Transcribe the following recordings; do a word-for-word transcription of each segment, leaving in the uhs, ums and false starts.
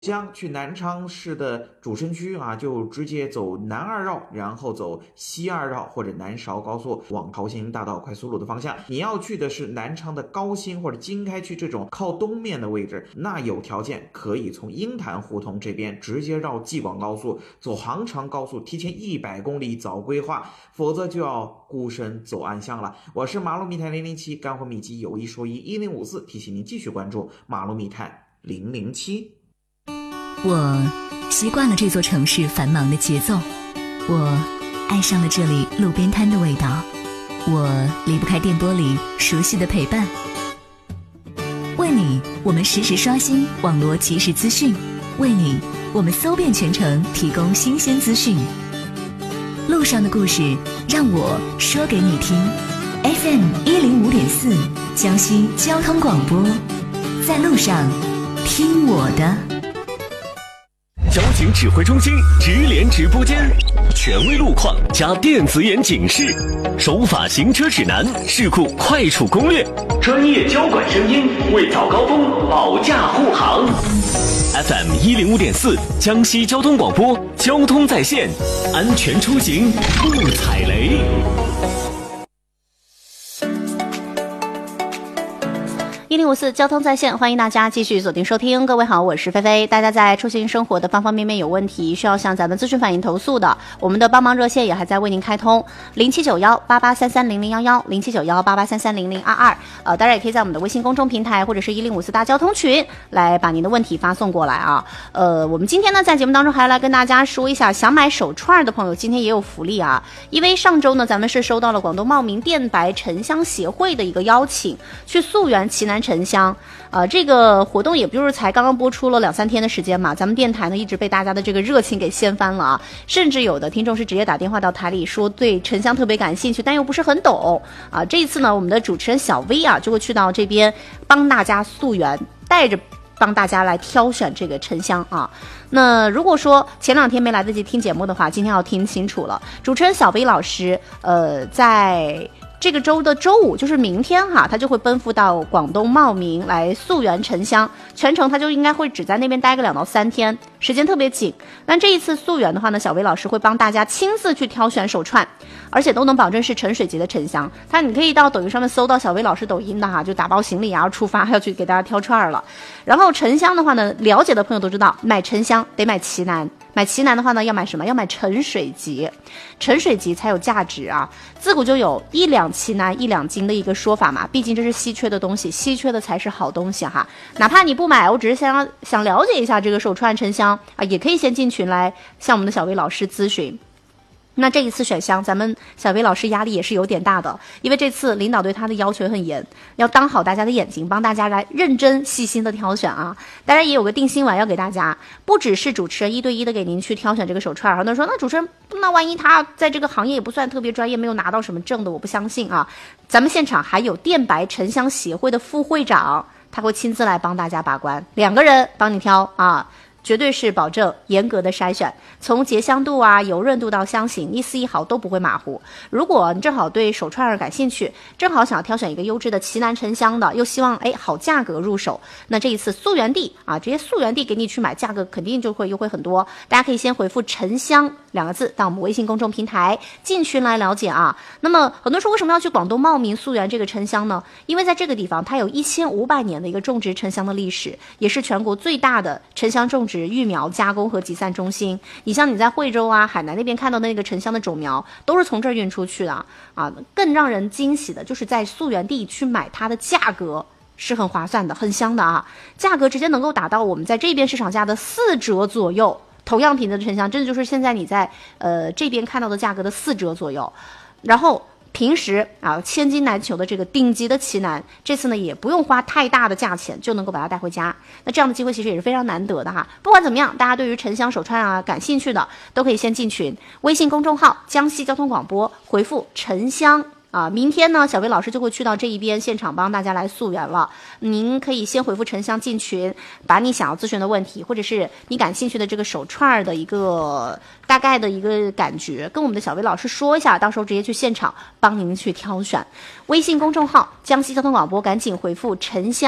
江去南昌市的主城区啊，就直接走南二绕，然后走西二绕或者南韶高速往朝兴大道快速路的方向。你要去的是南昌的高新或者经开区这种靠东面的位置，那有条件可以从鹰潭胡同这边直接绕济广高速走杭长高速，提前一百公里早规划，否则就要孤身走暗巷了。我是马路密探零零七，干货秘籍有一说一，一零五四提醒您继续关注马路密探零零七。 我习惯了这座城市繁忙的节奏，我爱上了这里路边摊的味道，我离不开电波里熟悉的陪伴。为你，我们实时刷新网络即时资讯，为你，我们搜遍全城提供新鲜资讯。路上的故事，让我说给你听。F M 一零五点四，江西交通广播，在路上听我的。 交警指挥中心直连直播间，权威路况加电子眼警示，守法行车指南，事故快处攻略，专业交管声音为早高峰保驾护航。F M 一零五点四，江西交通广播，交通在线，安全出行不踩雷。 一零五四交通在线，欢迎大家继续锁定收听。各位好，我是菲菲。大家在出行生活的方方面面有问题，需要向咱们咨询反映投诉的，我们的帮忙热线也还在为您开通，零七九幺八八三三零零幺幺，零七九幺八八三三零零二二。呃，当然也可以在我们的微信公众平台或者是一零五四大交通群来把您的问题发送过来啊。呃，我们今天呢在节目当中还来跟大家说一下，想买手串的朋友今天也有福利啊，因为上周呢咱们是收到了广东茂名电白沉香协会的一个邀请，去溯源奇南沉香，呃，这个活动也不就是才刚刚播出了两三天的时间嘛，咱们电台呢一直被大家的这个热情给掀翻了啊，甚至有的听众是直接打电话到台里说对沉香特别感兴趣，但又不是很懂啊。这一次呢，我们的主持人小 V 啊就会去到这边帮大家溯源，带着帮大家来挑选这个沉香啊。那如果说前两天没来得及听节目的话，今天要听清楚了。主持人小 V 老师，呃，在这个周的周五，就是明天哈，他就会奔赴到广东茂名来溯源沉香，全程他就应该会只在那边待个两到三天，时间特别紧。但这一次溯源的话呢，小薇老师会帮大家亲自去挑选手串，而且都能保证是沉水级的沉香。他你可以到抖音上面搜到小薇老师抖音的哈，就打包行李然后出发，要去给大家挑串了。然后沉香的话呢，了解的朋友都知道，买沉香得买奇南。买奇南的话呢，要买什么？要买沉水级，沉水级才有价值啊！自古就有一两奇南一两金的一个说法嘛，毕竟这是稀缺的东西，稀缺的才是好东西哈。哪怕你不买，我只是想想了解一下这个手串沉香啊，也可以先进群来向我们的小薇老师咨询。那这一次选香，咱们小薇老师压力也是有点大的，因为这次领导对他的要求很严，要当好大家的眼睛，帮大家来认真细心的挑选啊。当然也有个定心丸要给大家，不只是主持人一对一的给您去挑选这个手串，很多人说那主持人那万一他在这个行业也不算特别专业，没有拿到什么证的，我不相信啊。咱们现场还有电白沉香协会的副会长，他会亲自来帮大家把关，两个人帮你挑啊。绝对是保证严格的筛选，从结香度啊、油润度到香型，一丝一毫都不会马虎。如果你正好对手串感兴趣，正好想要挑选一个优质的奇南沉香的，又希望哎好价格入手，那这一次溯源地啊，直接溯源地给你去买，价格肯定就会优惠很多。大家可以先回复沉香两个字到我们微信公众平台进群来了解啊。那么很多人说为什么要去广东茂名溯源这个沉香呢？因为在这个地方它有一千五百年的一个种植沉香的历史，也是全国最大的沉香种植育苗加工和集散中心。你像你在惠州啊、海南那边看到的那个沉香的种苗，都是从这儿运出去的啊。更让人惊喜的就是在溯源地去买它的价格是很划算的，很香的啊，价格直接能够达到我们在这边市场价的四折左右。同样品质的沉香，真的就是现在你在呃这边看到的价格的四折左右。然后平时啊千金难求的这个顶级的奇南，这次呢也不用花太大的价钱就能够把它带回家。那这样的机会其实也是非常难得的哈。不管怎么样，大家对于沉香手串啊感兴趣的，都可以先进群，微信公众号江西交通广播，回复沉香。啊，明天呢，小薇老师就会去到这一边现场帮大家来溯源了。您可以先回复沉香进群，把你想要咨询的问题，或者是你感兴趣的这个手串的一个大概的一个感觉，跟我们的小薇老师说一下，到时候直接去现场帮您去挑选。微信公众号江西交通广播，赶紧回复沉香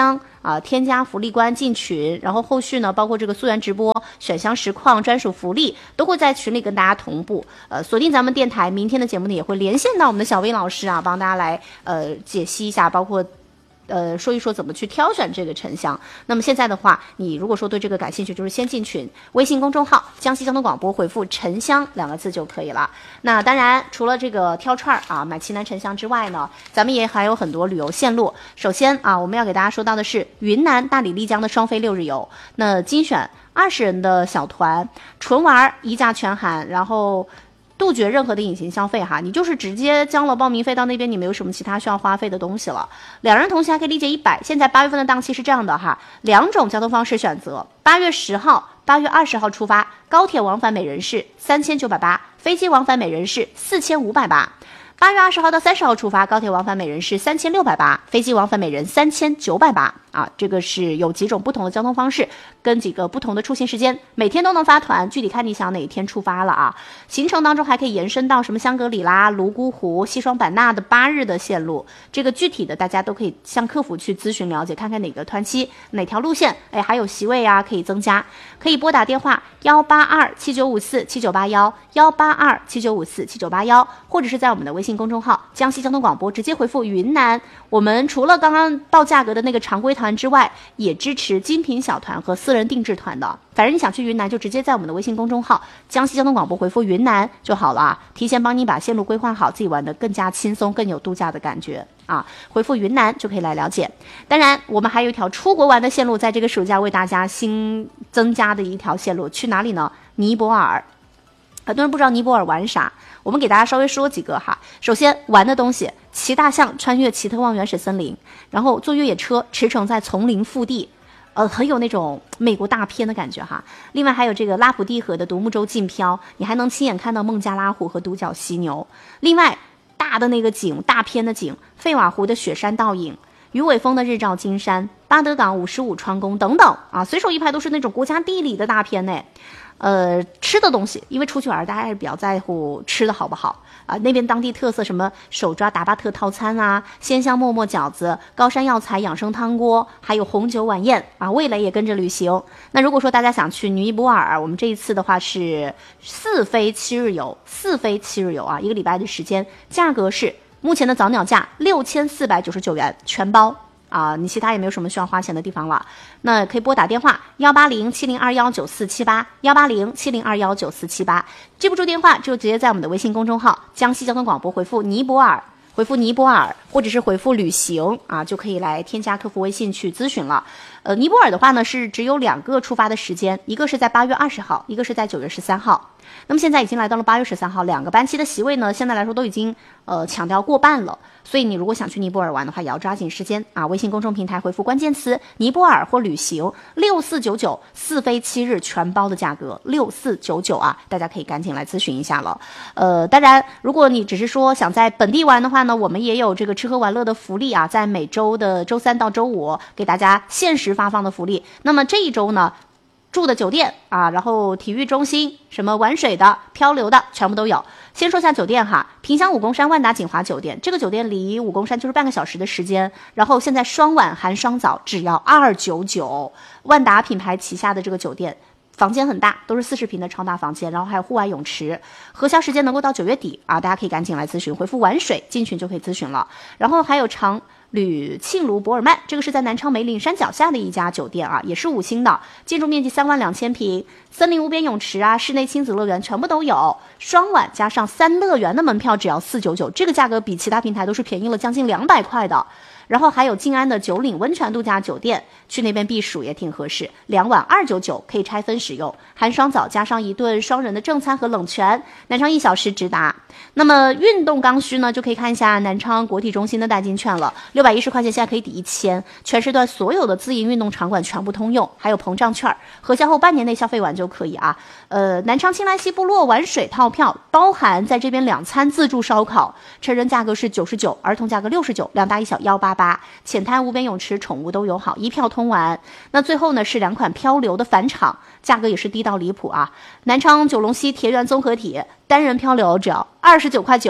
啊、呃，添加福利官进群，然后后续呢，包括这个溯源直播、选箱实况、专属福利，都会在群里跟大家同步。呃，锁定咱们电台，明天的节目呢也会连线到我们的小薇老师啊，帮大家来呃解析一下，包括。呃，说一说怎么去挑选这个沉香。那么现在的话，你如果说对这个感兴趣，就是先进群，微信公众号江西交通广播回复沉香两个字就可以了。那当然，除了这个挑串啊，买奇楠沉香之外呢，咱们也还有很多旅游线路。首先啊，我们要给大家说到的是云南大理丽江的双飞六日游，那精选二十人的小团，纯玩一价全含，然后。杜绝任何的隐形消费哈，你就是直接交了报名费到那边，你没有什么其他需要花费的东西了。两人同行还可以理解一百。现在八月份的档期是这样的哈，两种交通方式选择：八月十号、八月二十号出发，高铁往返每人是三千九百八，飞机往返每人是四千五百八。八月二十号到三十号出发，高铁往返每人是三千六百八，飞机往返每人三千九百八啊，这个是有几种不同的交通方式，跟几个不同的出行时间，每天都能发团，具体看你想哪一天出发了啊。行程当中还可以延伸到什么香格里拉、泸沽湖、西双版纳的八日的线路，这个具体的大家都可以向客服去咨询了解，看看哪个团期哪条路线，哎，还有席位啊可以增加，可以拨打电话幺八二七九五四七九八幺幺八二七九五四七九八幺，或者是在我们的微信公众号江西交通广播直接回复云南。我们除了刚刚报价格的那个常规团之外，也支持精品小团和私人定制团的。反正你想去云南，就直接在我们的微信公众号江西交通广播回复云南就好了啊，提前帮你把线路规划好，自己玩得更加轻松，更有度假的感觉啊。回复云南就可以来了解。当然我们还有一条出国玩的线路，在这个暑假为大家新增加的一条线路，去哪里呢？尼泊尔。很多人不知道尼泊尔玩啥，我们给大家稍微说几个哈。首先玩的东西，骑大象穿越奇特旺原始森林，然后坐越野车驰骋在丛林腹地，呃，很有那种美国大片的感觉哈。另外还有这个拉普蒂河的独木舟竞漂，你还能亲眼看到孟加拉湖和独角犀牛。另外大的那个景，大片的景，费瓦湖的雪山倒影，鱼尾峰的日照金山，巴德港五十五川宫等等啊，随手一拍都是那种国家地理的大片呢。呃，吃的东西，因为出去玩大家还是比较在乎吃的好不好啊。那边当地特色什么手抓达巴特套餐啊，鲜香馍馍饺子，高山药材养生汤锅，还有红酒晚宴啊。味蕾也跟着旅行。那如果说大家想去尼泊尔，我们这一次的话是四飞七日游，四飞七日游啊，一个礼拜的时间，价格是目前的早鸟价六千四百九十九元全包。啊，你其他也没有什么需要花钱的地方了，那可以拨打电话幺八零七零二幺九四七八幺八零七零二幺九四七八，记不住电话就直接在我们的微信公众号江西交通广播回复尼泊尔，回复尼泊尔或者是回复旅行啊，就可以来添加客服微信去咨询了。呃，尼泊尔的话呢是只有两个出发的时间，一个是在八月二十号，一个是在九月十三号。那么现在已经来到了八月十三号，两个班期的席位呢，现在来说都已经呃抢掉过半了。所以你如果想去尼泊尔玩的话，也要抓紧时间啊！微信公众平台回复关键词尼泊尔或旅行六四九九，四飞七日全包的价格六四九九啊，大家可以赶紧来咨询一下了。呃，当然如果你只是说想在本地玩的话呢，我们也有这个吃喝玩乐的福利啊，在每周的周三到周五给大家限时发放的福利。那么这一周呢，住的酒店啊，然后体育中心，什么玩水的、漂流的，全部都有。先说下酒店哈，萍乡武功山万达锦华酒店，这个酒店离武功山就是半个小时的时间，然后现在双晚含双早只要二九九，万达品牌旗下的这个酒店。房间很大，都是四十平的超大房间，然后还有户外泳池，核销时间能够到九月底啊，大家可以赶紧来咨询，回复玩水进群就可以咨询了。然后还有长旅庆卢博尔曼，这个是在南昌梅岭山脚下的一家酒店啊，也是五星的，建筑面积三万两千平，森林无边泳池啊，室内亲子乐园全部都有，双晚加上三乐园的门票只要四九九，这个价格比其他平台都是便宜了将近两百块的。然后还有静安的九岭温泉度假酒店，去那边避暑也挺合适，两晚二九九，可以拆分使用，含双早加上一顿双人的正餐和冷泉，南昌一小时直达。那么运动刚需呢，就可以看一下南昌国体中心的代金券了，六百一十块钱现在可以抵一千，全时段所有的自营运动场馆全部通用，还有膨胀券，核销后半年内消费完就可以啊。呃，南昌青莱西部落玩水套票包含在这边两餐自助烧烤，成人价格是九十九，儿童价格六十九，两大一小一八八，浅滩无边泳池宠物都友好，一票通完。那最后呢是两款漂流的返场，价格也是低到离谱啊。南昌九龙溪田园综合体单人漂流只要二十九块九，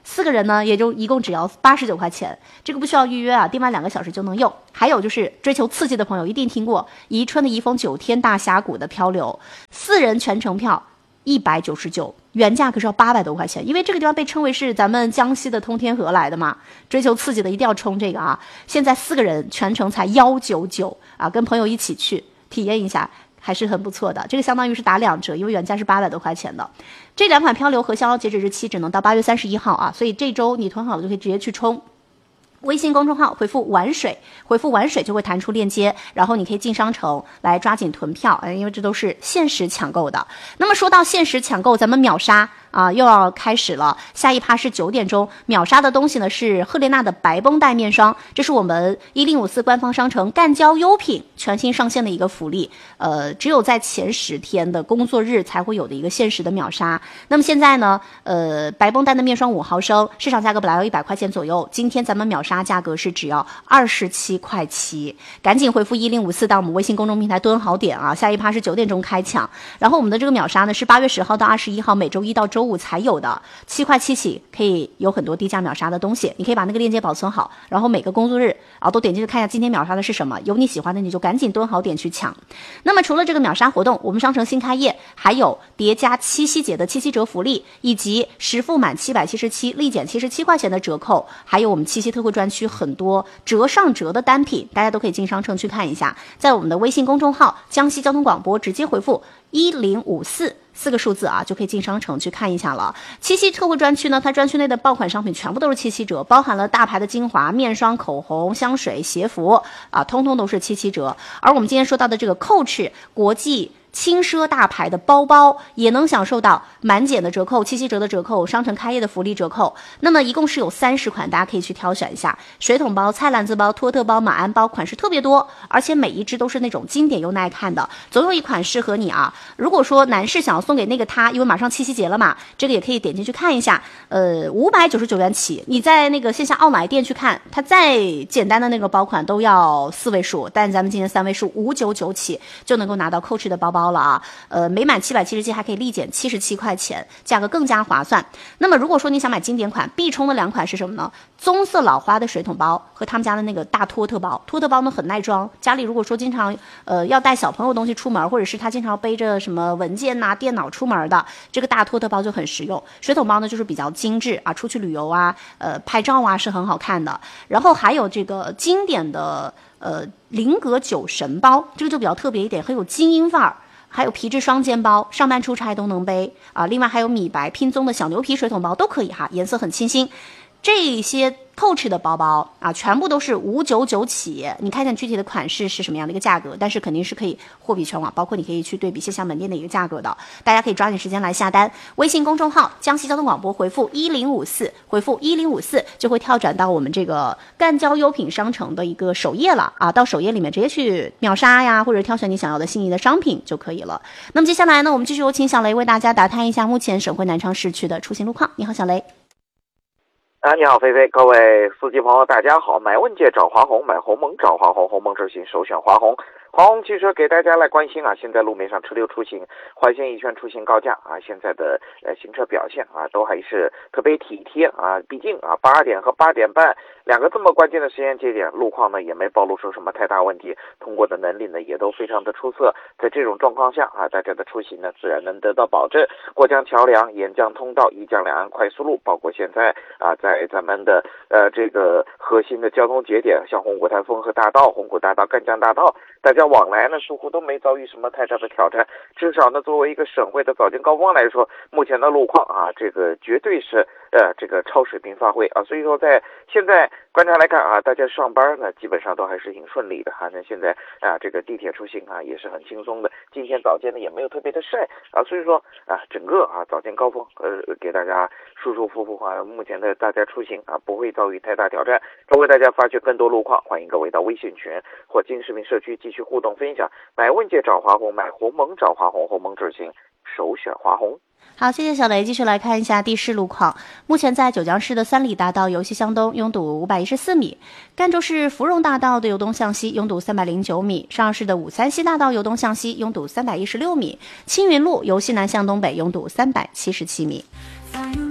四个人呢也就一共只要八十九块钱，这个不需要预约啊，订完两个小时就能用。还有就是追求刺激的朋友一定听过宜春的宜丰九天大峡谷的漂流，四人全程票一百九十九，原价可是要八百多块钱，因为这个地方被称为是咱们江西的通天河来的嘛，追求刺激的一定要冲这个啊！现在四个人全程才一百九十九啊，跟朋友一起去体验一下，还是很不错的。这个相当于是打两折，因为原价是八百多块钱的。这两款漂流核销截止日期只能到八月三十一号啊，所以这周你囤好了就可以直接去冲。微信公众号回复玩水，回复玩水就会弹出链接，然后你可以进商城来抓紧囤票，因为这都是限时抢购的。那么说到限时抢购，咱们秒杀啊又要开始了，下一趴是九点钟，秒杀的东西呢是赫莲娜的白绷带面霜，这是我们一零五四官方商城干胶优品全新上线的一个福利，呃，只有在前十天的工作日才会有的一个限时的秒杀。那么现在呢，呃，白绷带的面霜五毫升，市场价格本来要一百块钱左右，今天咱们秒杀价格是只要二十七块七，赶紧回复一零五四到我们微信公众平台蹲好点啊！下一趴是九点钟开抢，然后我们的这个秒杀呢是八月十号到二十一号，每周一到周五才有的，七块七起，可以有很多低价秒杀的东西，你可以把那个链接保存好，然后每个工作日啊都点进去看一下今天秒杀的是什么，有你喜欢的你就赶紧蹲好点去抢。那么除了这个秒杀活动，我们商城新开业还有叠加七夕节的七七折福利，以及实付满七百七十七立减七十七块钱的折扣，还有我们七夕特惠专区很多折上折的单品，大家都可以进商城去看一下，在我们的微信公众号江西交通广播直接回复一零五四四个数字啊，就可以进商城去看一下了。七夕特惠专区呢，它专区内的爆款商品全部都是七七折，包含了大牌的精华、面霜、口红、香水、鞋服啊，通通都是七七折。而我们今天说到的这个 Coach 国际轻奢大牌的包包也能享受到满减的折扣、七七折的折扣、商城开业的福利折扣。那么一共是有三十款，大家可以去挑选一下。水桶包、菜篮子包、托特包、马鞍包，款式特别多，而且每一只都是那种经典又耐看的，总有一款适合你啊。如果说男士想要送给那个他，因为马上七夕节了嘛，这个也可以点进去看一下。呃，五百九十九元起，你在那个线下奥莱店去看，它再简单的那个包款都要四位数，但咱们今天三位数，五九九起就能够拿到 Coach 的包包了啊。呃，每满七百七十七还可以立减七十七块钱，价格更加划算。那么如果说你想买经典款，必冲的两款是什么呢？棕色老花的水桶包和他们家的那个大托特包。托特包呢很耐装，家里如果说经常呃要带小朋友东西出门，或者是他经常背着什么文件呐、电脑出门的，这个大托特包就很实用。水桶包呢就是比较精致啊，出去旅游啊、呃拍照啊是很好看的。然后还有这个经典的呃菱格酒神包，这个就比较特别一点，很有精英范儿。还有皮质双肩包，上班出差都能背啊。另外还有米白拼棕的小牛皮水桶包都可以哈，颜色很清新。这些 Coach 的包包啊，全部都是五九九起，你看看具体的款式是什么样的一个价格，但是肯定是可以货比全网，包括你可以去对比线下门店的一个价格的，大家可以抓紧时间来下单。微信公众号江西交通广播回复一零五四，回复一零五四就会跳转到我们这个干胶优品商城的一个首页了啊，到首页里面直接去秒杀呀，或者挑选你想要的心仪的商品就可以了。那么接下来呢，我们继续有请小雷为大家打探一下目前省会南昌市区的出行路况。你好，小雷。 啊，你好，菲菲，各位司机朋友，大家好！买问界找华虹，买鸿蒙找华虹，鸿蒙之行首选华虹。华虹汽车给大家来关心啊，现在路面上车流出行，环线一圈出行高架啊，现在的呃行车表现啊，都还是特别体贴啊。毕竟啊，八点和八点半两个这么关键的时间节点，路况呢也没暴露出什么太大问题，通过的能力呢也都非常的出色。在这种状况下啊，大家的出行呢自然能得到保证。过江桥梁、沿江通道、宜江两岸快速路，包括现在啊在咱们的呃这个核心的交通节点，像红谷潭丰河大道、红谷大道、赣江大道，大家往来呢似乎都没遭遇什么太大的挑战。至少呢，作为一个省会的早间高峰来说，目前的路况啊，这个绝对是呃这个超水平发挥啊。所以说在现在观察来看啊，大家上班呢基本上都还是挺顺利的哈。那现在啊这个地铁出行啊也是很轻松的，今天早间呢也没有特别的晒啊，所以说啊整个啊早间高峰呃给大家舒舒服服啊，目前的大家出行啊不会遭遇太大挑战。如果大家发掘更多路况，欢迎各位到微信群或金视频社区继续互动分享。买问界找华虹，买鸿蒙找华虹，鸿蒙之行首选华虹。 好，谢谢小雷。继续来看一下地市路况。目前在九江市的三里大道由西向东拥堵五百一十四米，赣州市芙蓉大道的由东向西拥堵三百零九米，上市的五三西大道由东向西拥堵三百一十六米，青云路由西南向东北拥堵三百七十七米。